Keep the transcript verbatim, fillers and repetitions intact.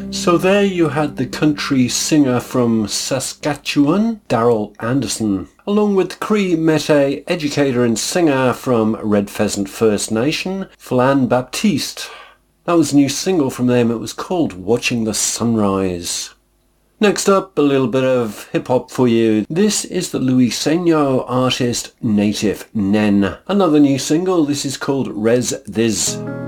So there you had the country singer from Saskatchewan, Daryl Anderson, along with Cree Mete educator and singer from Red Pheasant First Nation, Flan Baptiste. That was a new single from them. It was called Watching the Sunrise. Next up, a little bit of hip-hop for you. This is the Luiseno artist Native Nen. Another new single. This is called Res This.